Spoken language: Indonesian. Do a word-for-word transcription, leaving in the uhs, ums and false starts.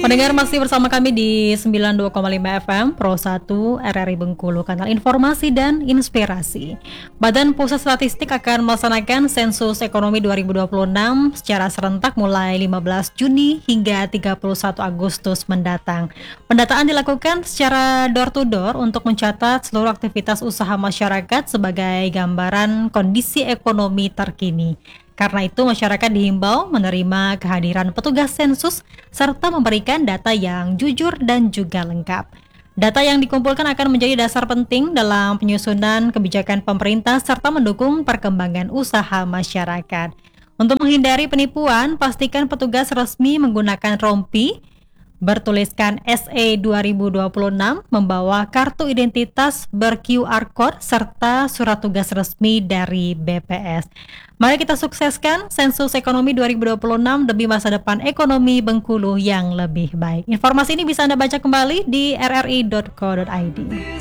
Pendengar masih bersama kami di sembilan puluh dua koma lima F M Pro satu R R I Bengkulu, kanal informasi dan inspirasi. Badan Pusat Statistik akan melaksanakan sensus ekonomi dua ribu dua puluh enam secara serentak mulai lima belas Juni hingga tiga puluh satu Agustus mendatang. Pendataan dilakukan secara door to door untuk mencatat seluruh aktivitas usaha masyarakat sebagai gambaran kondisi ekonomi terkini. Karena itu, masyarakat dihimbau menerima kehadiran petugas sensus serta memberikan data yang jujur dan juga lengkap. Data yang dikumpulkan akan menjadi dasar penting dalam penyusunan kebijakan pemerintah serta mendukung perkembangan usaha masyarakat. Untuk menghindari penipuan, pastikan petugas resmi menggunakan rompi bertuliskan S E dua ribu dua puluh enam, membawa kartu identitas ber-Q R code serta surat tugas resmi dari B P S. Mari kita sukseskan sensus ekonomi dua ribu dua puluh enam demi masa depan ekonomi Bengkulu yang lebih baik. Informasi ini bisa Anda baca kembali di r r i dot co dot i d.